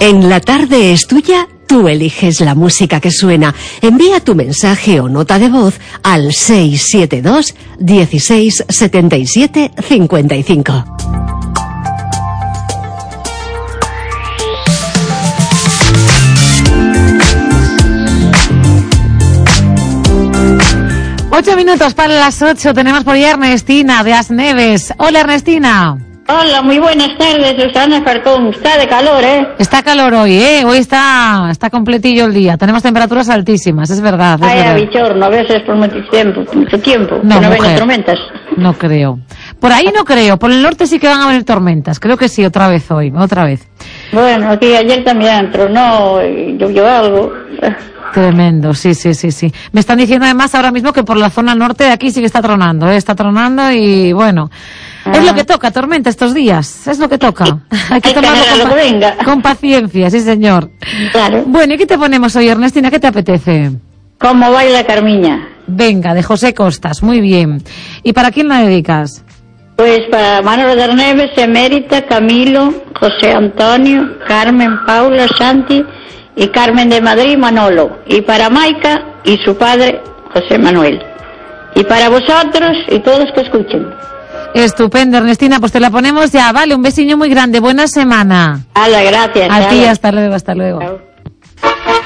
En La Tarde es Tuya, tú eliges la música que suena. Envía tu mensaje o nota de voz al 672 16 77 55. Ocho minutos para las 8. Tenemos por ahí a Ernestina de Asneves. Hola, Ernestina. Hola, muy buenas tardes, Susana Falcón. Está de calor, ¿eh? Está calor hoy, ¿eh? Hoy está completillo el día. Tenemos temperaturas altísimas, es verdad. Ay, a bichorno, a veces por mucho tiempo. No, que no mujer, ven tormentas. No creo. Por ahí no creo. Por el norte sí que van a venir tormentas. Creo que sí, otra vez hoy, otra vez. Bueno, aquí ayer también tronó y llovió algo. Tremendo, sí. Me están diciendo además ahora mismo que por la zona norte de aquí sí que está tronando, ¿eh? Está tronando y bueno... Es lo que toca, tormenta estos días, es lo que toca. Hay que tomarlo con paciencia, sí señor. Claro. Bueno, ¿y qué te ponemos hoy, Ernestina? ¿Qué te apetece? ¿Cómo baila Carmiña? Venga, de José Costas, muy bien. ¿Y para quién la dedicas? Pues para Manolo de Arneves, Emérita, Camilo, José Antonio, Carmen, Paula, Santi y Carmen de Madrid, Manolo. Y para Maica y su padre, José Manuel. Y para vosotros y todos que escuchen. Estupendo, Ernestina, pues te la ponemos ya, vale, un besiño muy grande, buena semana. Hala, gracias. A ti, hasta luego. Chao.